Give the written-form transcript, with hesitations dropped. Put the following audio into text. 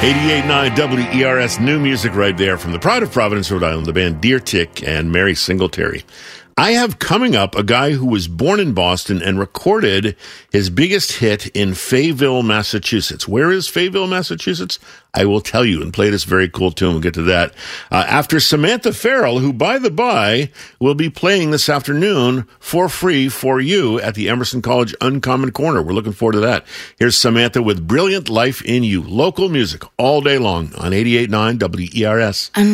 88.9 WERS, new music right there from the pride of Providence, Rhode Island, the band Deer Tick and Mary Singletary. I have coming up a guy who was born in Boston and recorded his biggest hit in Fayetteville, Massachusetts. Where is Fayetteville, Massachusetts? I will tell you and play this very cool tune. We'll get to that. After Samantha Farrell, who, by the by, will be playing this afternoon for free for you at the Emerson College Uncommon Corner. We're looking forward to that. Here's Samantha with Brilliant Life in You. Local music all day long on 88.9 WERS.